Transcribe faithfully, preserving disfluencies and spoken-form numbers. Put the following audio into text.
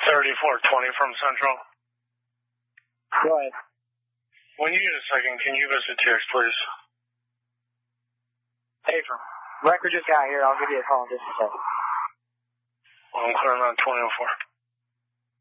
thirty-four twenty from Central. Go ahead. When you get a second, can you give us a text, please? Hey, from record just got here. I'll give you a call in just a second. Well, I'm clearing on twenty oh four.